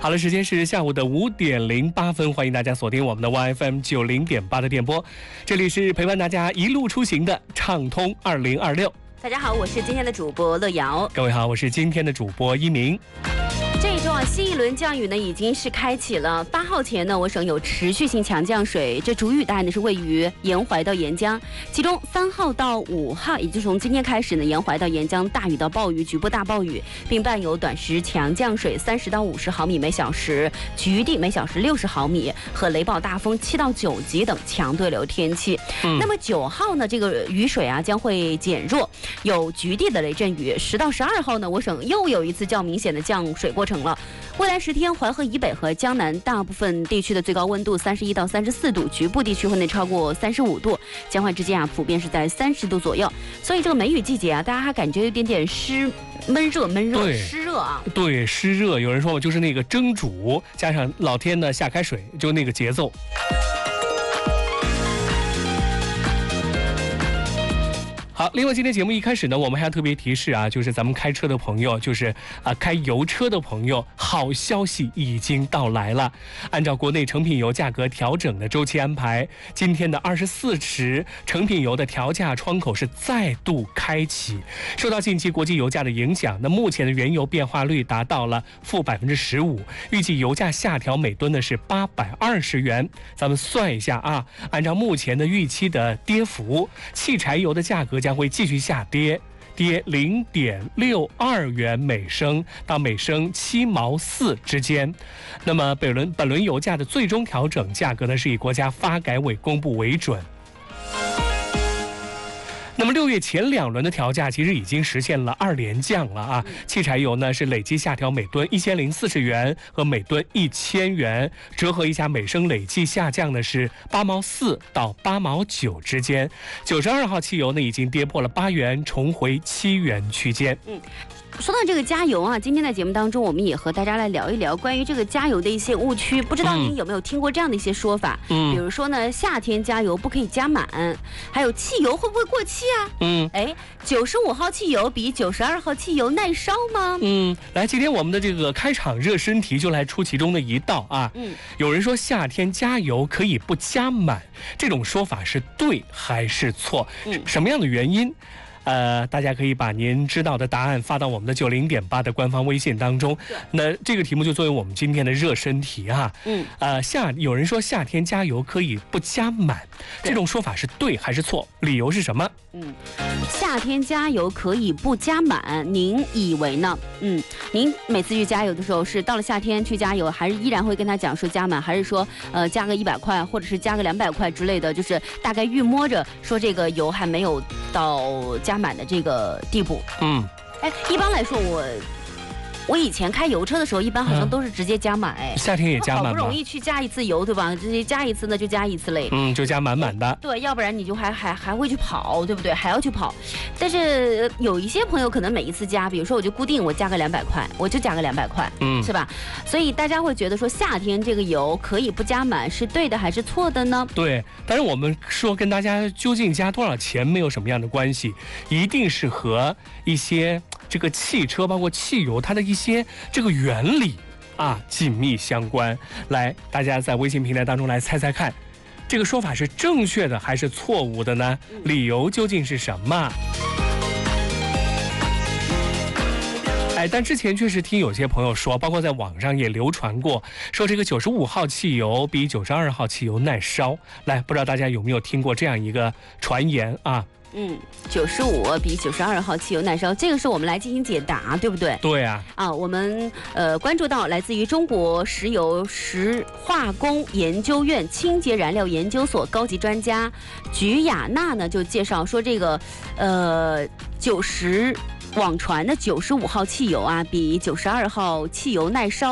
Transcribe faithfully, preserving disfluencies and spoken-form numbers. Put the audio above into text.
好了，时间是下午的五点零八分，欢迎大家锁定我们的 Y F M 九零点八的电波，这里是陪伴大家一路出行的畅通二零二六。 大家好，我是今天的主播乐瑶。 各位好，我是今天的主播一鸣。 这一周啊，新一轮降雨呢已经是开启了。八号前呢，我省有持续性强降水，这主雨带呢是位于沿淮到沿江，其中三号到五号，也就是从今天开始呢，沿淮到沿江大雨到暴雨，局部大暴雨，并伴有短时强降水三十到五十毫米每小时，局地每小时六十毫米和雷暴大风七到九级等强对流天气。嗯、那么九号呢，这个雨水啊将会减弱，有局地的雷阵雨。十到十二号呢，我省又有一次较明显的降水过程了。未来十天，淮河以北和江南大部分地区的最高温度三十一到三十四度，局部地区会内超过三十五度，江淮之间啊普遍是在三十度左右。所以这个梅雨季节啊，大家还感觉有点点湿闷热闷热湿热啊。 对，湿热。有人说我就是那个蒸煮，加上老天呢下开水，就那个节奏。好，另外今天节目一开始呢，我们还要特别提示啊，就是咱们开车的朋友，就是啊、呃、开油车的朋友，好消息已经到来了。按照国内成品油价格调整的周期安排，今天的二十四时，成品油的调价窗口是再度开启。受到近期国际油价的影响，那目前的原油变化率达到了负百分之十五，预计油价下调每吨呢是八百二十元。咱们算一下啊，按照目前的预期的跌幅，汽柴油的价格将会继续下跌，跌零点六二元每升到每升七毛四之间。那么本轮本轮油价的最终调整价格呢，是以国家发改委公布为准。那么六月前两轮的调价其实已经实现了二连降了啊！汽柴油呢是累计下调每吨一千零四十元和每吨一千元，折合一下每升累计下降的是八毛四到八毛九之间。九十二号汽油呢已经跌破了八元，重回七元区间。 嗯。说到这个加油啊，今天在节目当中，我们也和大家来聊一聊关于这个加油的一些误区。不知道您有没有听过这样的一些说法？嗯，比如说呢，夏天加油不可以加满，还有汽油会不会过期啊？嗯，哎，九十五号汽油比九十二号汽油耐烧吗？ 嗯，来，今天我们的这个开场热身题就来出其中的一道啊。嗯，有人说夏天加油可以不加满，这种说法是对还是错？嗯，什么样的原因？呃，大家可以把您知道的答案发到我们的九零点八的官方微信当中。那这个题目就作为我们今天的热身题哈、啊。嗯。呃，夏有人说夏天加油可以不加满，这种说法是对还是错？理由是什么？ 嗯，夏天加油可以不加满，您以为呢？嗯，您每次去加油的时候，是到了夏天去加油，还是依然会跟他讲说加满，还是说呃加个一百块，或者是加个两百块之类的，就是大概预摸着说这个油还没有到加满的这个地步。嗯，哎，一般来说我。我以前开油车的时候，一般好像都是直接加满，哎、嗯， 夏天也加满， 好不容易去加一次油，对吧？直接加一次呢，就加一次嘞， 嗯，就加满满的。 对，要不然你就还还还会去跑，对不对？还要去跑。但是有一些朋友可能每一次加，比如说我就固定我加个两百块，我就加个两百块，嗯，是吧？所以大家会觉得说夏天这个油可以不加满，是对的还是错的呢？ 对，但是我们说跟大家究竟加多少钱没有什么样的关系，一定是和一些。这个汽车包括汽油它的一些这个原理啊紧密相关。来，大家在微信平台当中来猜猜看，这个说法是正确的还是错误的呢？理由究竟是什么？哎，但之前确实听有些朋友说，包括在网上也流传过，说这个九十五号汽油比九十二号汽油耐烧。来，不知道大家有没有听过这样一个传言啊？ 嗯，九十五比九十二号汽油耐烧，这个是我们来进行解答，对不对？ 对啊。 啊，我们呃关注到来自于中国石油石化工研究院清洁燃料研究所高级专家菊雅娜呢就介绍说，这个呃九十网传的九十五号汽油啊比九十二号汽油耐烧。